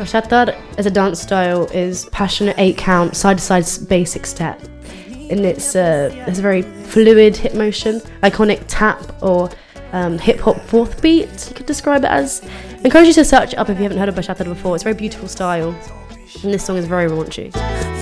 Bachata as a dance style is passionate 8-count, side-to-side basic step. And it's a very fluid hip motion, iconic tap or hip-hop fourth beat, you could describe it as. I encourage you to search it up if you haven't heard of Bachata before. It's a very beautiful style, and this song is very raunchy.